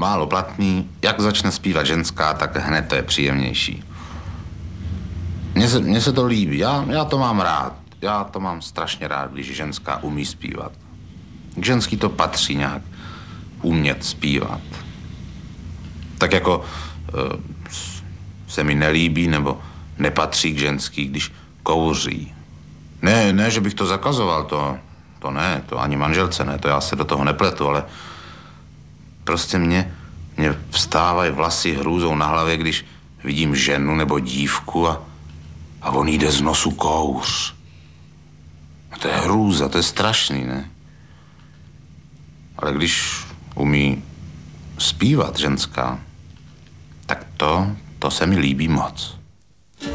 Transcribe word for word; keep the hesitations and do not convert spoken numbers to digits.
málo platný. Jak začne zpívat ženská, tak hned to je příjemnější. Mně se, mně se to líbí, já, já to mám rád. Já to mám strašně rád, když ženská umí zpívat. K ženský to patří nějak umět zpívat. Tak jako uh, se mi nelíbí nebo nepatří k ženský, když kouří. Ne, ne, že bych to zakazoval, to, to ne, to ani manželce ne, to já se do toho nepletu, ale prostě mě, mě vstávají vlasy hrůzou na hlavě, když vidím ženu nebo dívku a, a on jde z nosu kouř. A to je hrůza, to je strašný, ne? Ale když umí zpívat ženská, tak to, to se mi líbí moc.